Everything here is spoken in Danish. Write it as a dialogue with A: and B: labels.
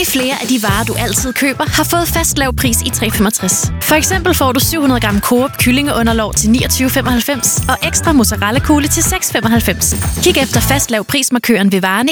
A: Mange flere af de varer, du altid køber, har fået fast lav pris i 365. For eksempel får du 700 gram Coop kyllingeunderlov til 29,95 og ekstra mozzarella kugle til 6,95. Kig efter fast lav prismarkøren ved varerne